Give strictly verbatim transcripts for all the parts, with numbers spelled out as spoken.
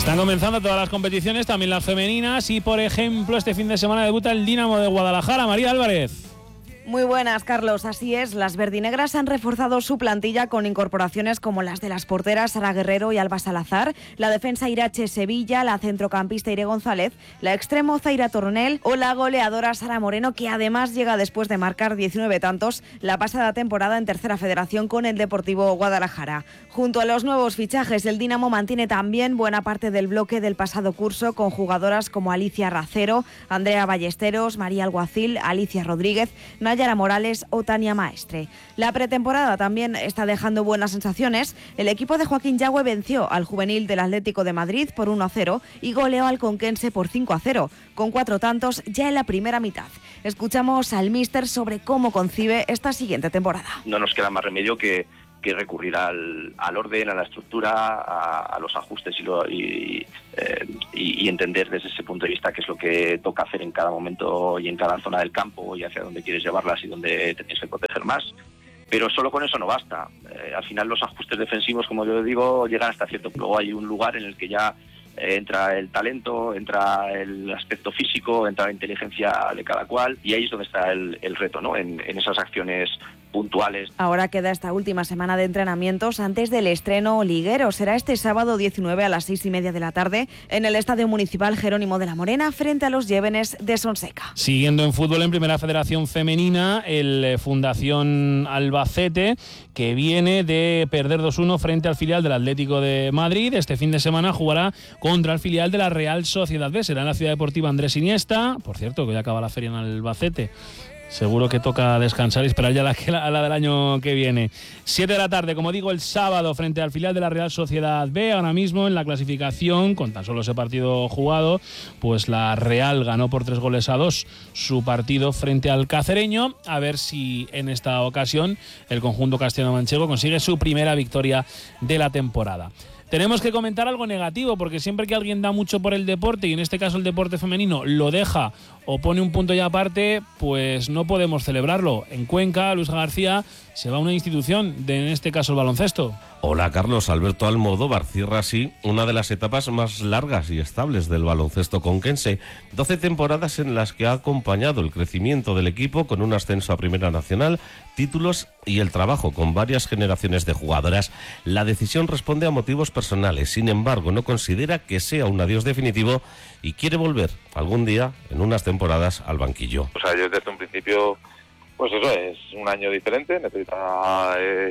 Están comenzando todas las competiciones, también las femeninas, y por ejemplo este fin de semana debuta el Dinamo de Guadalajara. María Álvarez. Muy buenas, Carlos. Así es, las verdinegras han reforzado su plantilla con incorporaciones como las de las porteras Sara Guerrero y Alba Salazar, la defensa Irache Sevilla, la centrocampista Ire González, la extremo Zaira Tornel o la goleadora Sara Moreno, que además llega después de marcar diecinueve tantos la pasada temporada en Tercera Federación con el Deportivo Guadalajara. Junto a los nuevos fichajes, el Dinamo mantiene también buena parte del bloque del pasado curso con jugadoras como Alicia Racero, Andrea Ballesteros, María Alguacil, Alicia Rodríguez, Nayara Morales o Tania Maestre. La pretemporada también está dejando buenas sensaciones. El equipo de Joaquín Yagüe venció al juvenil del Atlético de Madrid por uno a cero y goleó al Conquense por cinco a cero, con cuatro tantos ya en la primera mitad. Escuchamos al míster sobre cómo concibe esta siguiente temporada. No nos queda más remedio que que recurrir al, al orden, a la estructura, a, a los ajustes y, lo, y, eh, y, y entender desde ese punto de vista qué es lo que toca hacer en cada momento y en cada zona del campo y hacia dónde quieres llevarlas y dónde te tienes que proteger más. Pero solo con eso no basta. Eh, al final los ajustes defensivos, como yo digo, llegan hasta cierto punto. Luego hay un lugar en el que ya eh, entra el talento, entra el aspecto físico, entra la inteligencia de cada cual, y ahí es donde está el, el reto, ¿no? En, en esas acciones puntuales. Ahora queda esta última semana de entrenamientos antes del estreno liguero. Será este sábado diecinueve a las seis y media de la tarde en el Estadio Municipal Jerónimo de la Morena frente a los Llévenes de Sonseca. Siguiendo en fútbol en Primera Federación Femenina, el Fundación Albacete, que viene de perder dos uno frente al filial del Atlético de Madrid. Este fin de semana jugará contra el filial de la Real Sociedad B. Será en la Ciudad Deportiva Andrés Iniesta. Por cierto, que hoy acaba la feria en Albacete. Seguro que toca descansar y esperar ya la, la, la del año que viene. siete de la tarde, como digo, el sábado frente al filial de la Real Sociedad B. Ahora mismo en la clasificación, con tan solo ese partido jugado, pues la Real ganó por tres goles a dos su partido frente al Cacereño. A ver si en esta ocasión el conjunto castellano-manchego consigue su primera victoria de la temporada. Tenemos que comentar algo negativo, porque siempre que alguien da mucho por el deporte, y en este caso el deporte femenino, lo deja o pone un punto ya aparte, pues no podemos celebrarlo. En Cuenca, Luis García se va a una institución, de, en este caso el baloncesto. Hola Carlos, Alberto Almodóvar cierra así una de las etapas más largas y estables del baloncesto conquense. doce temporadas en las que ha acompañado el crecimiento del equipo con un ascenso a Primera Nacional, títulos y el trabajo con varias generaciones de jugadoras. La decisión responde a motivos personales, sin embargo no considera que sea un adiós definitivo y quiere volver algún día en unas temporadas al banquillo. O sea, yo desde un principio, pues eso, es un año diferente, necesita eh,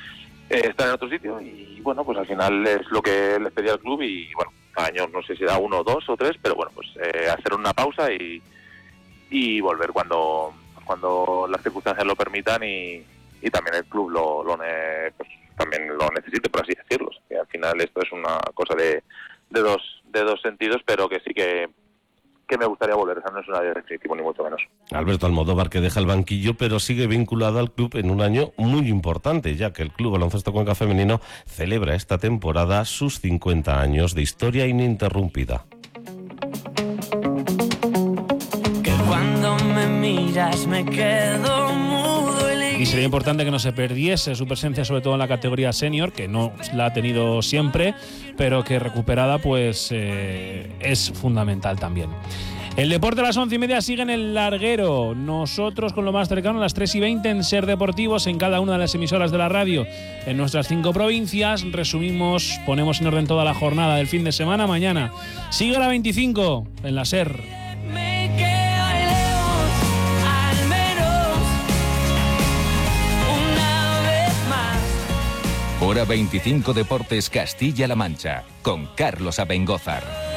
eh, estar en otro sitio y bueno, pues al final es lo que les pedía al club y bueno, cada año no sé si da uno, dos o tres, pero bueno, pues eh, hacer una pausa y, y volver cuando cuando las circunstancias lo permitan y, y también el club lo, lo ne, pues, también lo necesite, por así decirlo. Que al final esto es una cosa de, de dos de dos sentidos, pero que sí que que me gustaría volver, o sea, no es un adiós definitivo ni mucho menos. Alberto Almodóvar, que deja el banquillo, pero sigue vinculado al club en un año muy importante, ya que el Club Baloncesto Cuenca Femenino celebra esta temporada sus cincuenta años de historia ininterrumpida. Que cuando me miras me quedo mudo. Y sería importante que no se perdiese su presencia, sobre todo en la categoría senior, que no la ha tenido siempre, pero que recuperada pues eh, es fundamental también. El deporte a las once y media sigue en el larguero. Nosotros con lo más cercano a las tres y veinte en Ser Deportivos, en cada una de las emisoras de la radio en nuestras cinco provincias. Resumimos, ponemos en orden toda la jornada del fin de semana. Mañana sigue la veinticinco en la Ser. Hora veinticinco Deportes Castilla-La Mancha, con Carlos Abengózar.